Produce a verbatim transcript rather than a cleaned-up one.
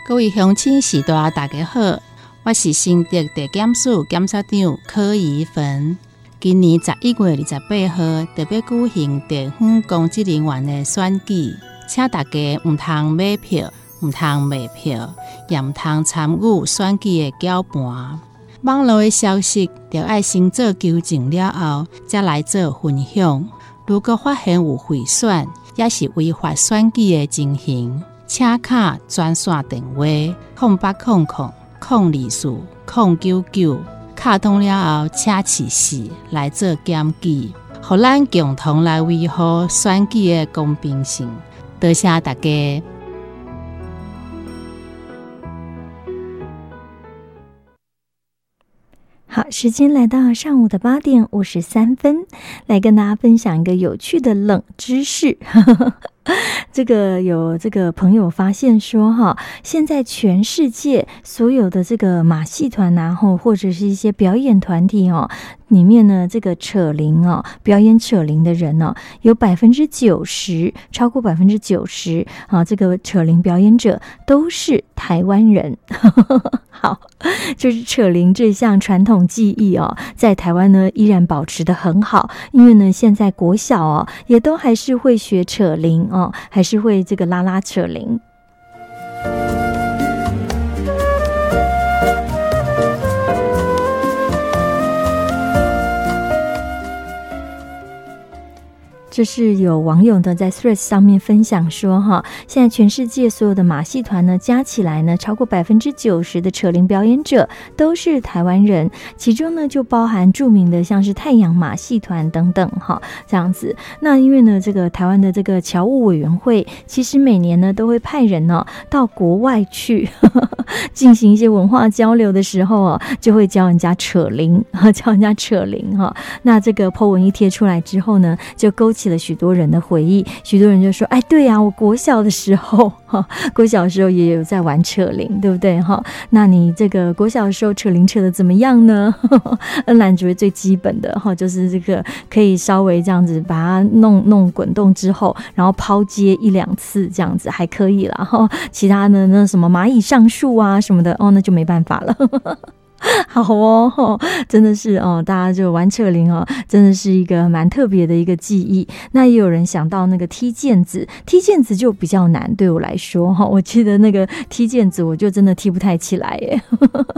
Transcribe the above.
各位乡亲士大大家好，我是新竹地检署检察长柯怡芬。今年十一月二十八号特别举行地方公职人员的选举，请大家唔通买票，唔通卖票，也唔通参与选举的搅拌。网络的消息就要先做纠正了后，再来做分享。如果发现有贿选，也是违法选举的情形，请卡专线电话空八空空空二四空九九，卡通了后，请持续来做检举，互咱共同来维护选举的公平性。多谢大家。 好，时间来到上午的八点五十三分，来跟大家分享一个有趣的冷知识。这个有这个朋友发现说哈，现在全世界所有的这个马戏团啊，或者是一些表演团体哦，里面呢，这个扯铃哦，表演扯铃的人哦，有百分之九十，超过百分之九十啊，这个扯铃表演者都是台湾人。好，就是扯铃这项传统技艺哦，在台湾呢依然保持得很好，因为呢，现在国小哦也都还是会学扯铃哦，还是会这个拉拉扯铃。这是有网友呢在 Threads 上面分享说哈，现在全世界所有的马戏团呢加起来呢，超过百分之九十的扯铃表演者都是台湾人，其中呢就包含著名的像是太阳马戏团等等哈，这样子。那因为呢，这个台湾的这个侨务委员会，其实每年呢都会派人呢、哦、到国外去呵呵进行一些文化交流的时候哦，就会教人家扯铃，教人家扯铃哈。那这个 po 文一贴出来之后呢，就勾起了许多人的回忆，许多人就说：“哎，对呀、啊，我国小的时候，哈，国小的时候也有在玩扯铃，对不对？哈，那你这个国小的时候扯铃扯得怎么样呢？恩兰觉得最基本的哈，就是这个可以稍微这样子把它弄弄滚动之后，然后抛接一两次这样子还可以啦。哈，其他的那什么蚂蚁上树啊什么的，哦，那就没办法了。”好哦，真的是哦，大家就玩扯铃哦，真的是一个蛮特别的一个记忆。那也有人想到那个踢毽子，踢毽子就比较难，对我来说哈，我记得那个踢毽子我就真的踢不太起来耶。